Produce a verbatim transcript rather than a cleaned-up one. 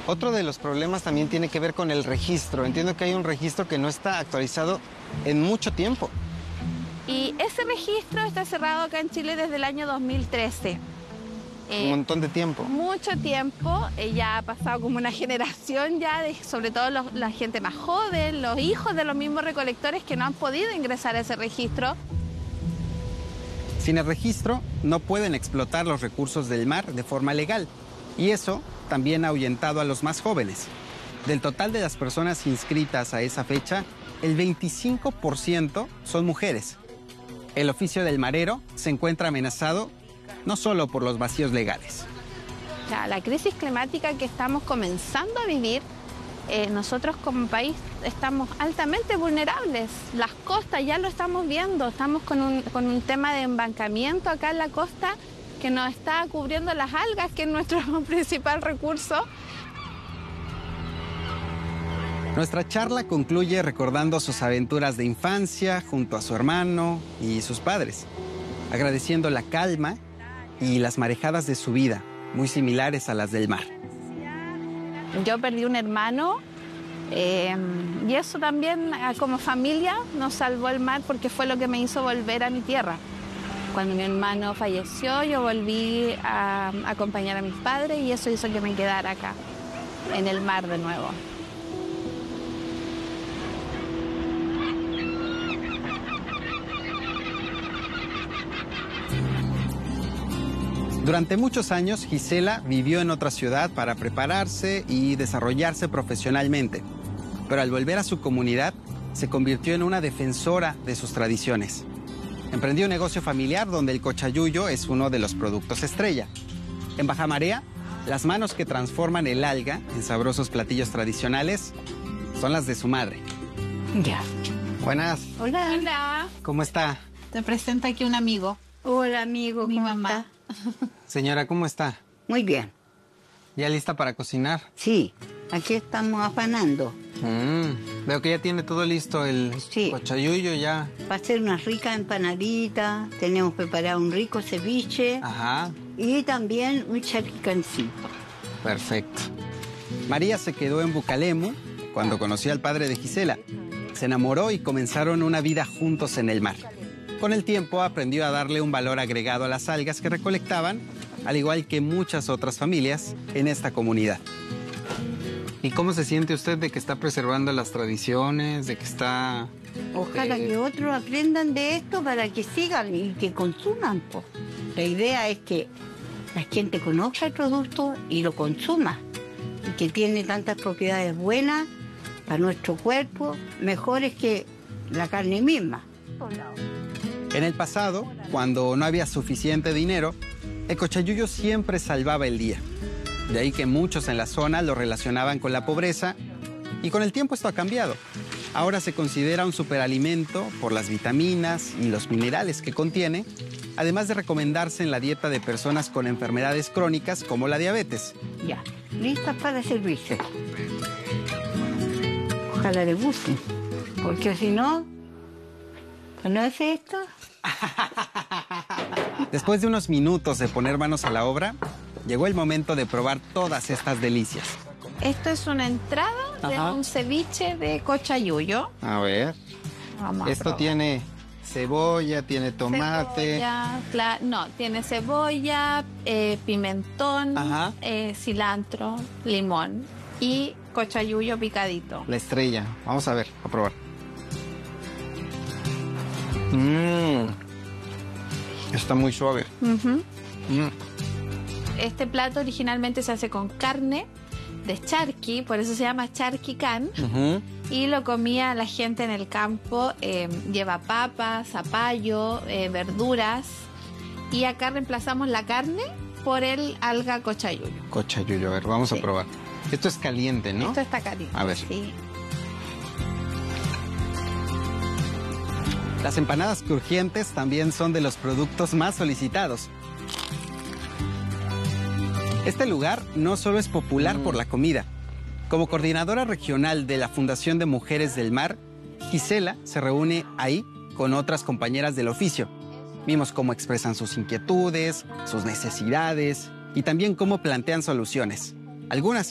Otro de los problemas también tiene que ver con el registro. Entiendo que hay un registro que no está actualizado en mucho tiempo. Y ese registro está cerrado acá en Chile desde el año dos mil trece. Eh, un montón de tiempo. Mucho tiempo. Eh, ya ha pasado como una generación ya, de, sobre todo los, la gente más joven, los hijos de los mismos recolectores que no han podido ingresar a ese registro. Sin el registro, no pueden explotar los recursos del mar de forma legal. Y eso también ha ahuyentado a los más jóvenes. Del total de las personas inscritas a esa fecha, el veinticinco por ciento son mujeres. El oficio del marero se encuentra amenazado no solo por los vacíos legales. O sea, la crisis climática que estamos comenzando a vivir, eh, nosotros como país estamos altamente vulnerables. Las costas ya lo estamos viendo, estamos con un, con un tema de embancamiento acá en la costa que nos está cubriendo las algas, que es nuestro principal recurso. Nuestra charla concluye recordando sus aventuras de infancia junto a su hermano y sus padres, agradeciendo la calma y las marejadas de su vida, muy similares a las del mar. Yo perdí un hermano eh, y eso también como familia nos salvó el mar porque fue lo que me hizo volver a mi tierra. Cuando mi hermano falleció, yo volví a, a acompañar a mis padres y eso hizo que me quedara acá, en el mar de nuevo. Durante muchos años, Gisela vivió en otra ciudad para prepararse y desarrollarse profesionalmente. Pero al volver a su comunidad, se convirtió en una defensora de sus tradiciones. Emprendió un negocio familiar donde el cochayuyo es uno de los productos estrella. En Baja Marea, las manos que transforman el alga en sabrosos platillos tradicionales son las de su madre. Ya. Buenas. Hola. Hola. ¿Cómo está? Te presento aquí un amigo. Hola, amigo. Mi ¿cómo mamá. está? Señora, ¿cómo está? Muy bien. ¿Ya lista para cocinar? Sí, aquí estamos afanando. Mm, veo que ya tiene todo listo, el Sí. cochayuyo ya. Para hacer unas ricas empanaditas, tenemos preparado un rico ceviche Ajá, y también un charquicancito. perfecto. María se quedó en Bucalemu cuando conoció al padre de Gisela. Se enamoró y comenzaron una vida juntos en el mar. Con el tiempo aprendió a darle un valor agregado a las algas que recolectaban, al igual que muchas otras familias en esta comunidad. ¿Y cómo se siente usted de que está preservando las tradiciones, de que está... Ojalá eh, que otros aprendan de esto para que sigan y que consuman, po. La idea es que la gente conozca el producto y lo consuma. Y que tiene tantas propiedades buenas para nuestro cuerpo, mejores que la carne misma. En el pasado, cuando no había suficiente dinero, el cochayuyo siempre salvaba el día. De ahí que muchos en la zona lo relacionaban con la pobreza y con el tiempo esto ha cambiado. Ahora se considera un superalimento por las vitaminas y los minerales que contiene, además de recomendarse en la dieta de personas con enfermedades crónicas como la diabetes. Ya, listas para servirse. Ojalá les guste, porque si no, ¿conoce esto? Después de unos minutos de poner manos a la obra, llegó el momento de probar todas estas delicias. Esto es una entrada de Ajá. un ceviche de cochayuyo. A ver, Vamos a esto probar. tiene cebolla, tiene tomate. Cebolla, cla- no, tiene cebolla, eh, pimentón, Ajá. eh, cilantro, limón y cochayuyo picadito. La estrella. Vamos a ver, a probar. Mmm. Está muy suave. Ujú. Mm. Este plato originalmente se hace con carne de charqui, por eso se llama charquicán, Ujú. y lo comía la gente en el campo. Eh, lleva papas, zapallo, eh, verduras, y acá reemplazamos la carne por el alga cochayuyo. Cochayuyo, a ver, vamos a Sí. probar. Esto es caliente, ¿no? Esto está caliente. A ver. Sí. Las empanadas crujientes también son de los productos más solicitados. Este lugar no solo es popular por la comida. Como coordinadora regional de la Fundación de Mujeres del Mar, Gisela se reúne ahí con otras compañeras del oficio. Vimos cómo expresan sus inquietudes, sus necesidades y también cómo plantean soluciones. Algunas